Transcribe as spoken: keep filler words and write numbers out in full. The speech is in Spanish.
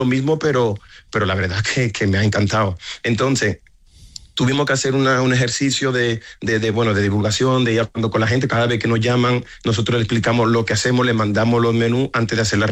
lo mismo, pero, pero la verdad que, que me ha encantado. Entonces, tuvimos que hacer una, un ejercicio de, de, de, bueno, de divulgación, de ir hablando con la gente. Cada vez que nos llaman, nosotros le explicamos lo que hacemos, le mandamos los menús antes de hacer la